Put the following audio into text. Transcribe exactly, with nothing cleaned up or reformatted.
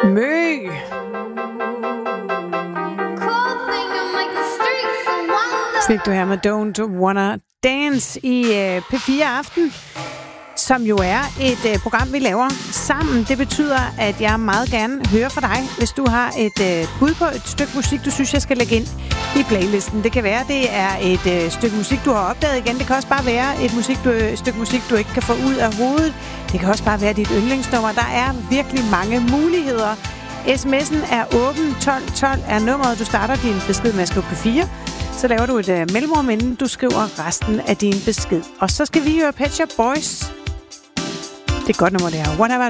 Mø. Fik du her med Don't Wanna Dance i uh, P fire Aften, som jo er et uh, program, vi laver sammen. Det betyder, at jeg meget gerne hører fra dig, hvis du har et uh, bud på et stykke musik, du synes, jeg skal lægge ind i playlisten. Det kan være, det er et uh, stykke musik, du har opdaget igen. Det kan også bare være et musik, du, et stykke musik, du ikke kan få ud af hovedet. Det kan også bare være dit yndlingsnummer. Der er virkelig mange muligheder. sms'en er åben. tolv tolv er nummeret. Du starter din besked med at skrive P fire. Så laver du et uh, mellemrum, inden du skriver resten af din besked. Og så skal vi høre Pet Shop Boys. Det er et godt nummer, det her. What Have I